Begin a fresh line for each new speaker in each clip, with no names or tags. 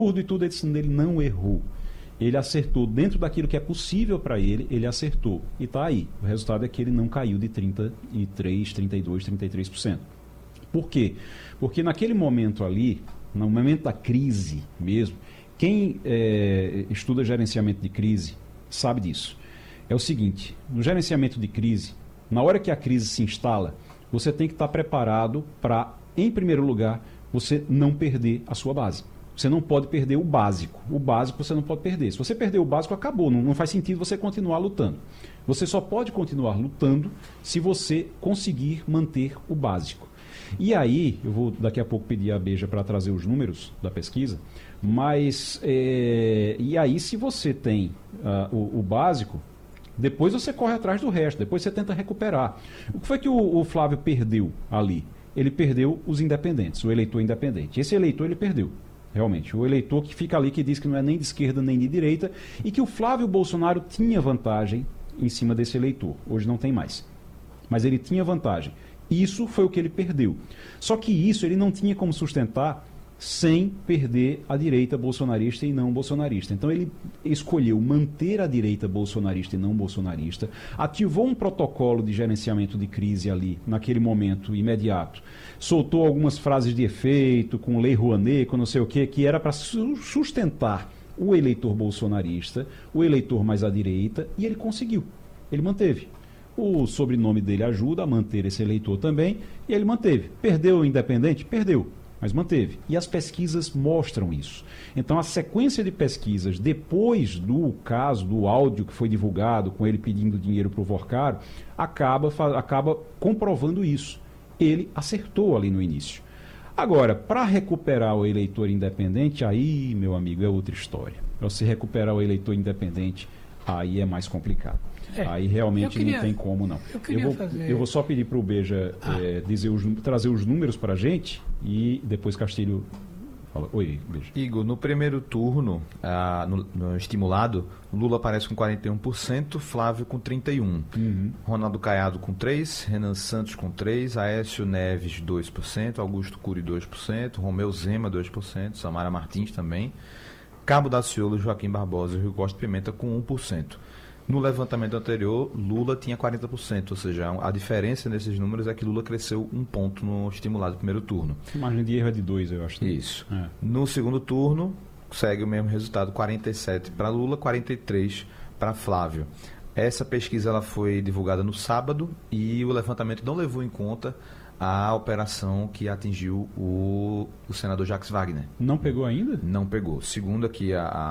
e tudo, ele não errou. Ele acertou dentro daquilo que é possível para ele, ele acertou. E está aí. O resultado é que ele não caiu de 33, 32, 33%. Por quê? Porque naquele momento ali, no momento da crise mesmo, quem estuda gerenciamento de crise sabe disso. É o seguinte, no gerenciamento de crise, na hora que a crise se instala, você tem que estar preparado para, em primeiro lugar, você não perder a sua base. Você não pode perder o básico. O básico você não pode perder. Se você perder o básico, acabou. Não faz sentido você continuar lutando. Você só pode continuar lutando se você conseguir manter o básico. E aí, eu vou daqui a pouco pedir a Beja para trazer os números da pesquisa, mas, e aí se você tem o básico, depois você corre atrás do resto, depois você tenta recuperar. O que foi que o Flávio perdeu ali? Ele perdeu os independentes, o eleitor independente. Esse eleitor ele perdeu. Realmente, o eleitor que fica ali, que diz que não é nem de esquerda nem de direita, e que o Flávio Bolsonaro tinha vantagem em cima desse eleitor. Hoje não tem mais. Mas ele tinha vantagem. Isso foi o que ele perdeu. Só que isso ele não tinha como sustentar sem perder a direita bolsonarista e não bolsonarista. Então ele escolheu manter a direita bolsonarista e não bolsonarista, ativou um protocolo de gerenciamento de crise ali, naquele momento imediato, soltou algumas frases de efeito, com Lei Rouanet, com não sei o quê, que era para sustentar o eleitor bolsonarista, o eleitor mais à direita, e ele conseguiu, ele manteve. O sobrenome dele ajuda a manter esse eleitor também, e ele manteve. Perdeu o independente? Perdeu. Mas manteve. E as pesquisas mostram isso. Então, a sequência de pesquisas, depois do caso, do áudio que foi divulgado, com ele pedindo dinheiro para o Vorcaro, acaba comprovando isso. Ele acertou ali no início. Agora, para recuperar o eleitor independente, aí, meu amigo, é outra história. Para você recuperar o eleitor independente, aí é mais complicado. Aí realmente não tem como, não. Eu vou só pedir para o Beja trazer os números para a gente e depois Castilho fala. Oi, Beja.
Igor, no primeiro turno, no estimulado, Lula aparece com 41%, Flávio com 31%, Ronaldo Caiado com 3%, Renan Santos com 3%, Aécio Neves 2%, Augusto Cury 2%, Romeu Zema 2%, Samara Martins também, Cabo Daciolo, Joaquim Barbosa e Rui Costa Pimenta com 1%. No levantamento anterior, Lula tinha 40%, ou seja, a diferença nesses números é que Lula cresceu 1 ponto no estimulado primeiro turno.
A margem de erro é de 2, eu acho.
Isso. No segundo turno, segue o mesmo resultado, 47% para Lula, 43% para Flávio. Essa pesquisa ela foi divulgada no sábado e o levantamento não levou em conta a operação que atingiu o senador Jacques Wagner.
Não pegou ainda?
Não pegou. Segundo aqui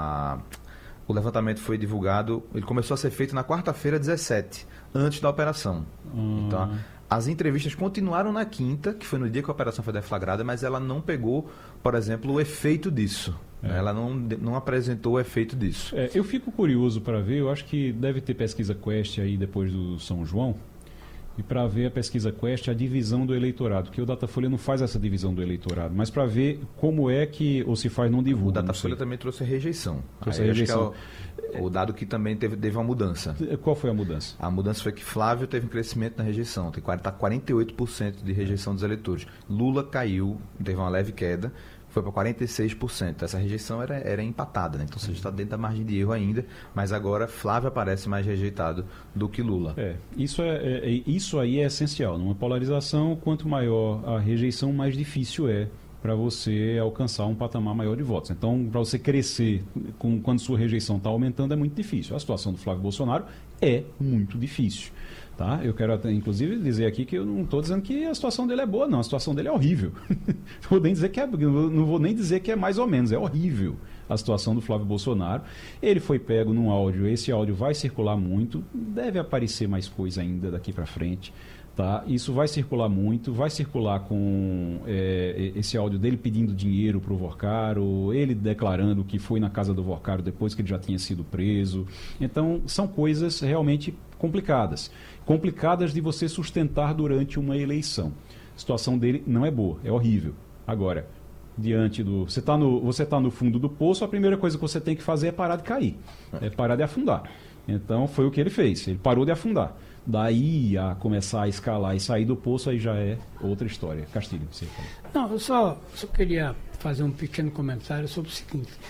o levantamento foi divulgado, ele começou a ser feito na quarta-feira, 17, antes da operação. Então, as entrevistas continuaram na quinta, que foi no dia que a operação foi deflagrada, mas ela não pegou, por exemplo, o efeito disso. Ela não apresentou o efeito disso.
Eu fico curioso para ver, eu acho que deve ter pesquisa Quest aí depois do São João, e para ver a pesquisa Quest, a divisão do eleitorado, porque o Datafolha não faz essa divisão do eleitorado, mas para ver como é que, ou se faz, não divulga.
O Datafolha também trouxe a rejeição.
Trouxe a rejeição.
Acho que é o dado que também teve uma mudança.
Qual foi a mudança?
A mudança foi que Flávio teve um crescimento na rejeição, está 48% de rejeição dos eleitores. Lula caiu, teve uma leve queda, foi para 46%. Essa rejeição era empatada, né? Então você está dentro da margem de erro ainda, mas agora Flávio aparece mais rejeitado do que Lula.
Isso aí é essencial. Numa polarização, quanto maior a rejeição, mais difícil é para você alcançar um patamar maior de votos. Então, para você crescer quando sua rejeição está aumentando, é muito difícil. A situação do Flávio Bolsonaro é muito difícil. Tá? Eu quero até, inclusive, dizer aqui que eu não estou dizendo que a situação dele é boa, não. A situação dele é horrível. Não vou nem dizer que é mais ou menos, é horrível a situação do Flávio Bolsonaro. Ele foi pego num áudio, esse áudio vai circular muito, deve aparecer mais coisa ainda daqui para frente. Tá? Isso vai circular muito, vai circular com esse áudio dele pedindo dinheiro para o Vorcaro, ele declarando que foi na casa do Vorcaro depois que ele já tinha sido preso. Então, são coisas realmente complicadas de você sustentar durante uma eleição. A situação dele não é boa, é horrível. Agora, diante do... Você tá no fundo do poço, a primeira coisa que você tem que fazer é parar de cair, é parar de afundar. Então foi o que ele fez, ele parou de afundar. Daí a começar a escalar e sair do poço, aí já é outra história. Castilho, você fala.
Não, eu só queria fazer um pequeno comentário sobre o seguinte.